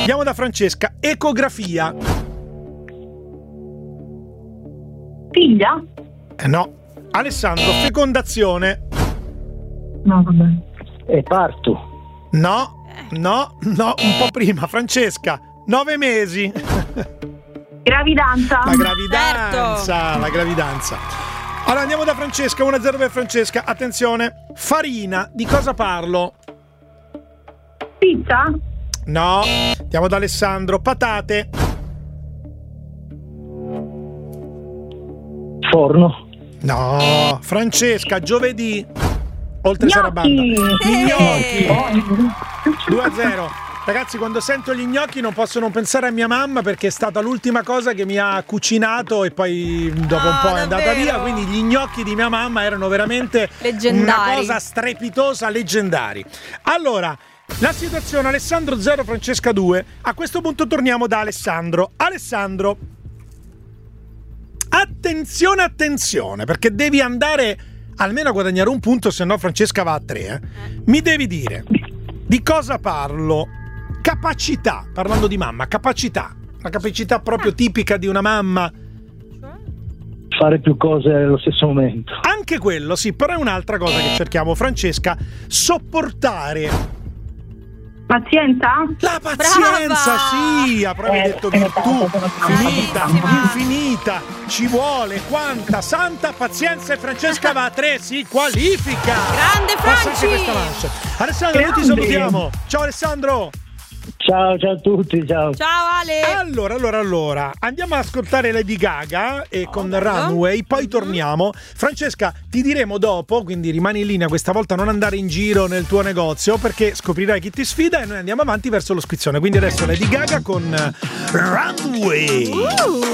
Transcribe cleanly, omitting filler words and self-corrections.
Andiamo da Francesca. Ecografia. Figlia? No. Alessandro, fecondazione. No, vabbè. E parto. No, un po' prima. Francesca, 9 mesi. Gravidanza? La gravidanza. Allora andiamo da Francesca, 1-0 per Francesca. Attenzione, farina, di cosa parlo? Pizza? No, andiamo da Alessandro, patate. Forno. No, Francesca, giovedì. Oltre Gnocchi. Sarabanda. Gli gnocchi. 2-0. Ragazzi, quando sento gli gnocchi non posso non pensare a mia mamma, perché è stata l'ultima cosa che mi ha cucinato e poi dopo un po' è andata via. Quindi gli gnocchi di mia mamma erano veramente leggendari, una cosa strepitosa, leggendari. Allora, la situazione: Alessandro 0, Francesca 2. A questo punto torniamo da Alessandro. Alessandro, attenzione, perché devi andare almeno a guadagnare un punto, se no Francesca va a 3. Mi devi dire di cosa parlo. Capacità, parlando di mamma, capacità, la capacità proprio tipica di una mamma. Fare più cose allo stesso momento. Anche quello, sì, però è un'altra cosa che cerchiamo. Francesca, sopportare. Pazienza? La pazienza, brava! sì, avrei detto virtù, finita, infinita, ci vuole quanta santa pazienza, e Francesca va a 3, si qualifica. Grande Passa anche Franci! questa manche. Alessandro, noi ti salutiamo. Ciao Alessandro. Ciao a tutti, ciao. Ciao Ale! Allora, andiamo ad ascoltare Lady Gaga e con Runway, poi torniamo. Francesca, ti diremo dopo, quindi rimani in linea questa volta, non andare in giro nel tuo negozio, perché scoprirai chi ti sfida e noi andiamo avanti verso lo squizzone. Quindi adesso Lady Gaga con Runway.